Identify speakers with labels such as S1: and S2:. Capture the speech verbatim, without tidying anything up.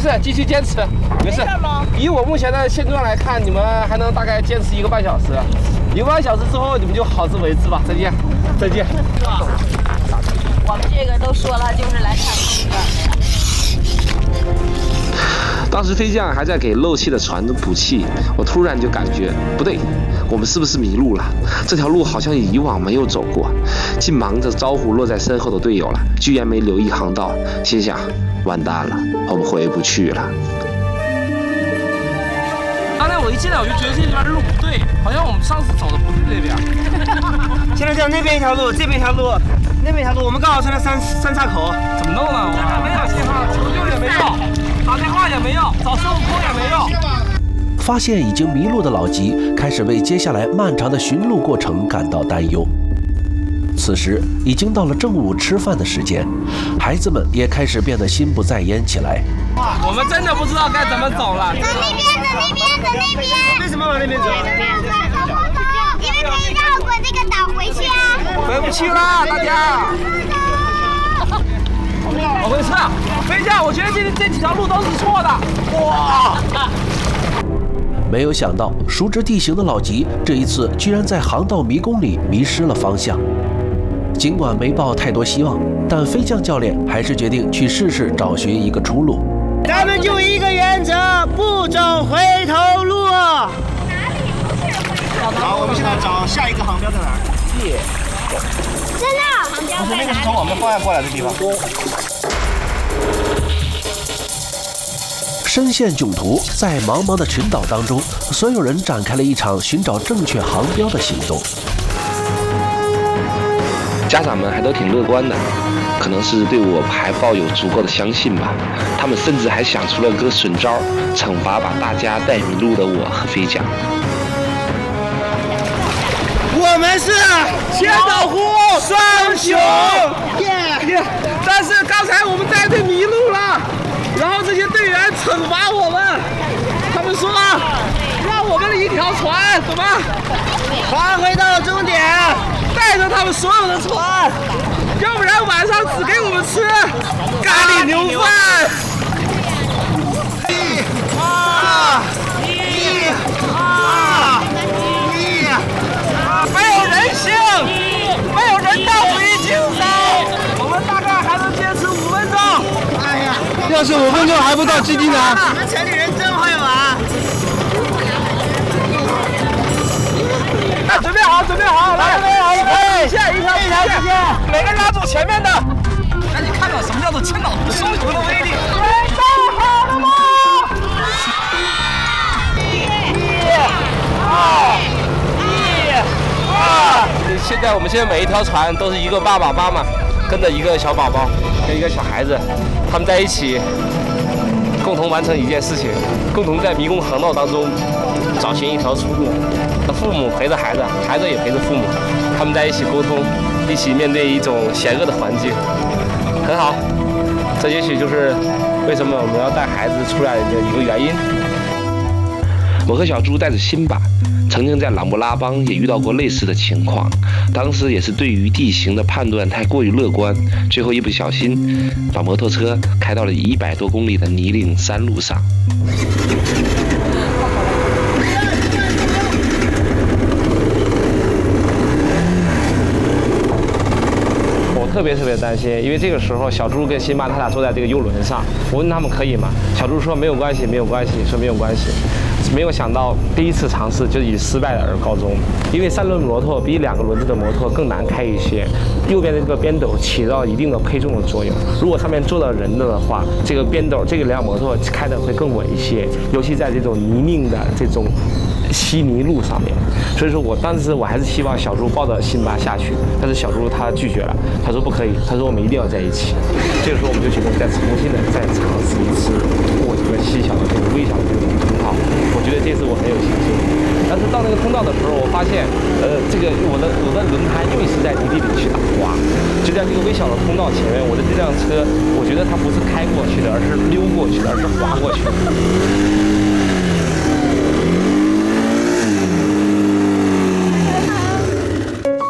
S1: 事，继续坚持，没事。以我目前的现状来看，你们还能大概坚持一个半小时，一个半小时之后你们就好自为之吧。再见，再见。
S2: 我们这个都说了，就是来看风景的。
S3: 当时飞将还在给漏气的船补气，我突然就感觉不对，我们是不是迷路了？这条路好像以往没有走过，竟忙着招呼落在身后的队友了，居然没留意航道，心想完蛋了，我们回不去了。
S1: 刚才我一进来我就觉得这边路不对，好像我们上次走的不是这边。
S4: 现在这样，那边一条路，这边一条路，那边一条路，我们刚好在那三三岔口，
S1: 怎么弄呢？这边没有信号，求救也没用。打电话也没用，找孙悟空也没用。
S5: 发现已经迷路的老吉开始为接下来漫长的寻路过程感到担忧。此时已经到了正午吃饭的时间，孩子们也开始变得心不在焉起来。
S1: 我们真的不知道该怎么走了。
S6: 走那边，走那边，走那边。
S4: 为什么往那边走？
S6: 因为可以绕过这个岛回去啊。
S1: 回不去了，大家。我回撤，飞将，我觉得这这几条路都是错的。哇！
S5: 没有想到，熟知地形的老吉这一次居然在航道迷宫里迷失了方向。尽管没抱太多希望，但飞将教练还是决定去试试找寻一个出路。
S4: 咱们就一个原则，不走回头路。
S7: 好，我们现在找下一个航标在哪儿？
S4: 耶。
S6: 真的？航标
S7: 不是，那个是从我们的方向过来的地方。
S5: 深陷囧途，在茫茫的群岛当中，所有人展开了一场寻找正确航标的行动。
S3: 家长们还都挺乐观的，可能是对我还抱有足够的相信吧。他们甚至还想出了个损招，惩罚把大家带迷路的我和飞将。
S4: 我们是千岛湖双雄，
S1: 耶！但是刚才我们带队迷路了，然后这些队员惩罚我们，他们说让我们一条船怎么
S4: 划回到终点，
S1: 带着他们所有的船，要不然晚上只给我们吃咖喱牛饭。
S4: 一、二、一、二、一。
S1: 没有人性，没有人道主义精神。我们大概还能坚持五分钟。
S4: 哎呀，
S7: 要是五分钟还不到基地呢？
S4: 你们城里人真会玩。
S1: 那准备好，准备好，来，准备好，一线，一条，一条直线，每个人拉住前面的。赶紧看到什么叫做千岛湖双雄的威力。准备好了吗？一、二。啊！现在我们现在每一条船都是一个爸爸妈妈跟着一个小宝宝跟一个小孩子，他们在一起共同完成一件事情，共同在迷宫航道当中找寻一条出路。父母陪着孩子，孩子也陪着父母，他们在一起沟通，一起面对一种险恶的环境，很好。这也许就是为什么我们要带孩子出来的一个原因。
S3: 我和小猪带着辛巴曾经在朗布拉邦也遇到过类似的情况，当时也是对于地形的判断太过于乐观，最后一不小心把摩托车开到了一百多公里的泥泞山路上。
S1: 我特别特别担心，因为这个时候小猪跟辛巴他俩坐在这个游轮上，我问他们可以吗？小猪说没有关系，没有关系，说没有关系。没有想到第一次尝试就以失败而告终，因为三轮摩托比两个轮子的摩托更难开一些，右边的这个边斗起到一定的配重的作用。如果上面坐了人的的话，这个边斗这个辆摩托开的会更稳一些，尤其在这种泥泞的这种稀泥路上面。所以说我当时我还是希望小猪抱着辛巴下去，但是小猪他拒绝了，他说不可以，他说我们一定要在一起。这个时候我们就决定再重新的再尝试一次过这个细小的这个微小的这种通道。我觉得这次我很有信心，但是到那个通道的时候，我发现，呃，这个我的我的轮胎又是在泥地里去打滑，就在这个微小的通道前面，我的这辆车，我觉得它不是开过去的，而是溜过去的，而是滑过去的。